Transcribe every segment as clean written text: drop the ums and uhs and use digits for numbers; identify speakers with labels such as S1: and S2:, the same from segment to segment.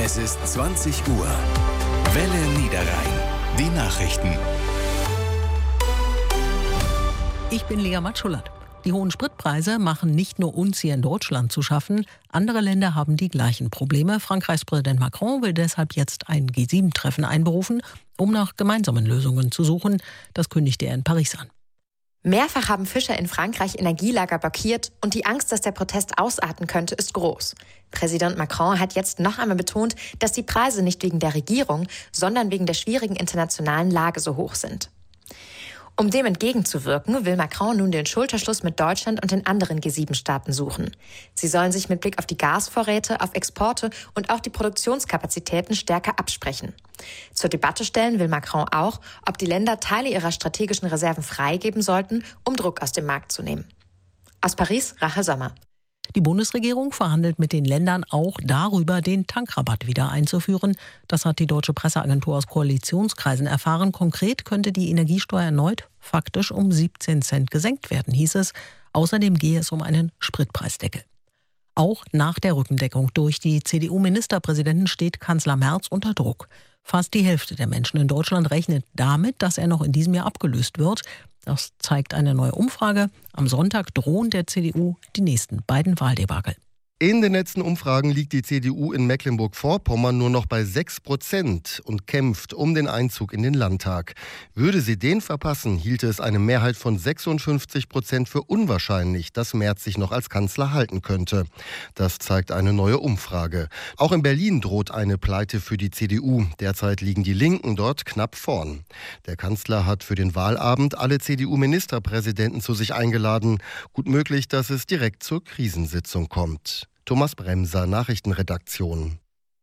S1: Es ist 20 Uhr. Welle Niederrhein. Die Nachrichten.
S2: Ich bin Lea Matschulat. Die hohen Spritpreise machen nicht nur uns hier in Deutschland zu schaffen. Andere Länder haben die gleichen Probleme. Frankreichs Präsident Macron will deshalb jetzt ein G7-Treffen einberufen, um nach gemeinsamen Lösungen zu suchen. Das kündigte er in Paris an.
S3: Mehrfach haben Fischer in Frankreich Energielager blockiert und die Angst, dass der Protest ausarten könnte, ist groß. Präsident Macron hat jetzt noch einmal betont, dass die Preise nicht wegen der Regierung, sondern wegen der schwierigen internationalen Lage so hoch sind. Um dem entgegenzuwirken, will Macron nun den Schulterschluss mit Deutschland und den anderen G7-Staaten suchen. Sie sollen sich mit Blick auf die Gasvorräte, auf Exporte und auch die Produktionskapazitäten stärker absprechen. Zur Debatte stellen will Macron auch, ob die Länder Teile ihrer strategischen Reserven freigeben sollten, um Druck aus dem Markt zu nehmen. Aus Paris, Rahel Sommer.
S2: Die Bundesregierung verhandelt mit den Ländern auch darüber, den Tankrabatt wieder einzuführen. Das hat die deutsche Presseagentur aus Koalitionskreisen erfahren. Konkret könnte die Energiesteuer erneut faktisch um 17 Cent gesenkt werden, hieß es. Außerdem gehe es um einen Spritpreisdeckel. Auch nach der Rückendeckung durch die CDU-Ministerpräsidenten steht Kanzler Merz unter Druck. Fast die Hälfte der Menschen in Deutschland rechnet damit, dass er noch in diesem Jahr abgelöst wird. Das zeigt eine neue Umfrage. Am Sonntag drohen der CDU die nächsten beiden Wahldebakel.
S4: In den letzten Umfragen liegt die CDU in Mecklenburg-Vorpommern nur noch bei 6% und kämpft um den Einzug in den Landtag. Würde sie den verpassen, hielte es eine Mehrheit von 56% für unwahrscheinlich, dass Merz sich noch als Kanzler halten könnte. Das zeigt eine neue Umfrage. Auch in Berlin droht eine Pleite für die CDU. Derzeit liegen die Linken dort knapp vorn. Der Kanzler hat für den Wahlabend alle CDU-Ministerpräsidenten zu sich eingeladen. Gut möglich, dass es direkt zur Krisensitzung kommt. Thomas Bremser, Nachrichtenredaktion.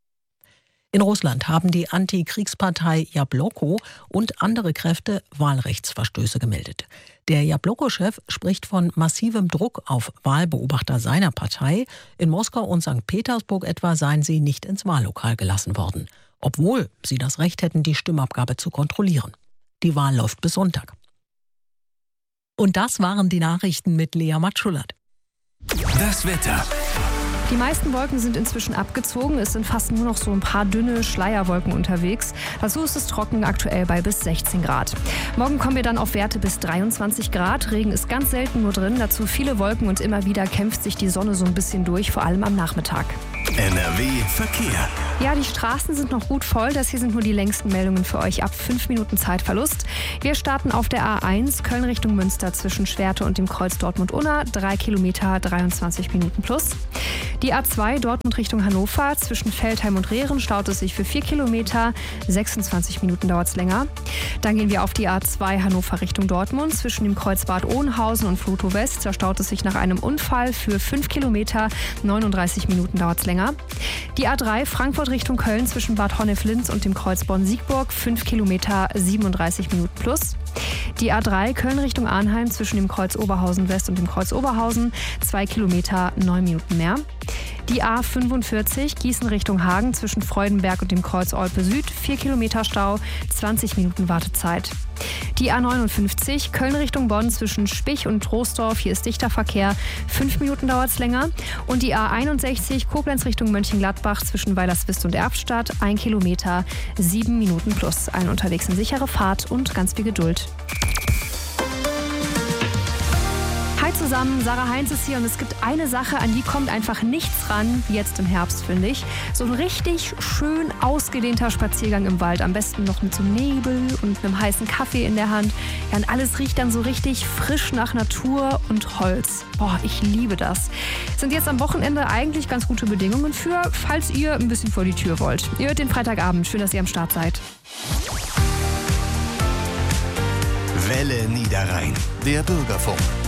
S2: In Russland haben die Antikriegspartei Jabloko und andere Kräfte Wahlrechtsverstöße gemeldet. Der Jabloko-Chef spricht von massivem Druck auf Wahlbeobachter seiner Partei. In Moskau und St. Petersburg etwa seien sie nicht ins Wahllokal gelassen worden, obwohl sie das Recht hätten, die Stimmabgabe zu kontrollieren. Die Wahl läuft bis Sonntag. Und das waren die Nachrichten mit Lea Matschulat.
S1: Das Wetter.
S5: Die meisten Wolken sind inzwischen abgezogen. Es sind fast nur noch so ein paar dünne Schleierwolken unterwegs. Dazu ist es trocken, aktuell bei bis 16 Grad. Morgen kommen wir dann auf Werte bis 23 Grad. Regen ist ganz selten nur drin. Dazu viele Wolken und immer wieder kämpft sich die Sonne so ein bisschen durch, vor allem am Nachmittag.
S1: NRW Verkehr.
S5: Ja, die Straßen sind noch gut voll. Das hier sind nur die längsten Meldungen für euch ab 5 Minuten Zeitverlust. Wir starten auf der A1 Köln Richtung Münster zwischen Schwerte und dem Kreuz Dortmund-Unna. 3 Kilometer, 23 Minuten plus. Die A2 Dortmund Richtung Hannover zwischen Veltheim und Rehren staut es sich für 4 Kilometer, 26 Minuten dauert es länger. Dann gehen wir auf die A2 Hannover Richtung Dortmund zwischen dem Kreuz Bad Oeynhausen und Flotow West. Da staut es sich nach einem Unfall für 5 Kilometer, 39 Minuten dauert es länger. Die A3 Frankfurt Richtung Köln zwischen Bad Honnef-Linz und dem Kreuz Bonn-Siegburg 5 Kilometer, 37 Minuten plus. Die A3 Köln Richtung Arnheim zwischen dem Kreuz Oberhausen West und dem Kreuz Oberhausen 2 Kilometer, 9 Minuten mehr. Die A45 Gießen Richtung Hagen zwischen Freudenberg und dem Kreuz Olpe Süd 4 Kilometer Stau, 20 Minuten Wartezeit. Die A59 Köln Richtung Bonn zwischen Spich und Troisdorf, hier ist dichter Verkehr, 5 Minuten dauert es länger. Und die A61 Koblenz Richtung Mönchengladbach zwischen Weilerswist und Erftstadt 1 Kilometer, 7 Minuten plus. Allen unterwegs eine sichere Fahrt und ganz viel Geduld. Hi zusammen, Sarah Heinz ist hier und es gibt eine Sache, an die kommt einfach nichts ran, jetzt im Herbst, finde ich. So ein richtig schön ausgedehnter Spaziergang im Wald, am besten noch mit so Nebel und einem heißen Kaffee in der Hand. Ja, und alles riecht dann so richtig frisch nach Natur und Holz. Boah, ich liebe das. Sind jetzt am Wochenende eigentlich ganz gute Bedingungen für, falls ihr ein bisschen vor die Tür wollt. Ihr hört den Freitagabend, schön, dass ihr am Start seid.
S1: Welle Niederrhein, der Bürgerfunk.